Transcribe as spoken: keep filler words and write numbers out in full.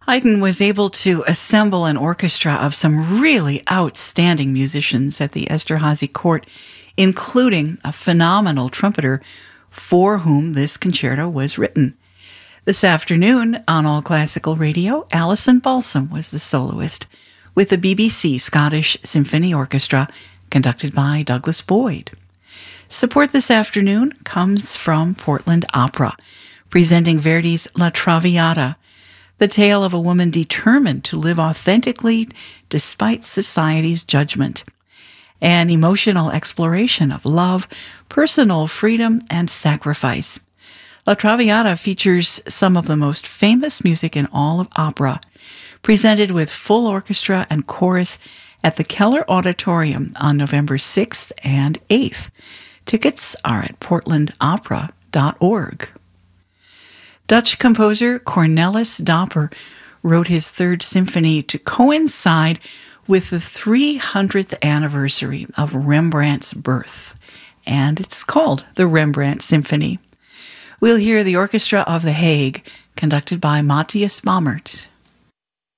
Haydn was able to assemble an orchestra of some really outstanding musicians at the Esterházy court, including a phenomenal trumpeter for whom this concerto was written. This afternoon on All Classical Radio, Alison Balsom was the soloist with the B B C Scottish Symphony Orchestra, conducted by Douglas Boyd. Support this afternoon comes from Portland Opera, presenting Verdi's La Traviata, the tale of a woman determined to live authentically despite society's judgment. An emotional exploration of love, personal freedom, and sacrifice. La Traviata features some of the most famous music in all of opera, presented with full orchestra and chorus at the Keller Auditorium on November sixth and eighth. Tickets are at portland opera dot org. Dutch composer Cornelis Dopper wrote his third symphony to coincide with the three hundredth anniversary of Rembrandt's birth, and it's called the Rembrandt Symphony. We'll hear the Orchestra of The Hague, conducted by Matthias Mammert.